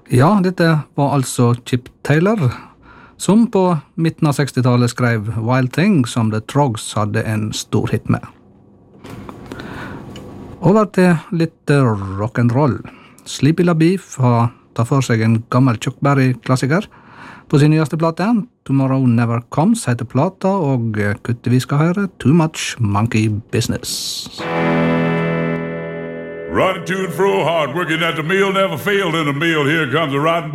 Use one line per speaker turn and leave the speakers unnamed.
Ja, dette var altså Chip Taylor, som på midten av 60-tallet skrev Wild Thing, som The Trogs hadde en stor hit med. Over til litt rock'n'roll. Sleepy LaBeef har tatt for seg en gammel Chuck Berry-klassiker på sin nyeste plate. Tomorrow Never Comes heter plata, og kuttet vi skal høre Too Much Monkey Business.
Running to and fro hard, working at the mill, never failed in the mill. Here comes a rotten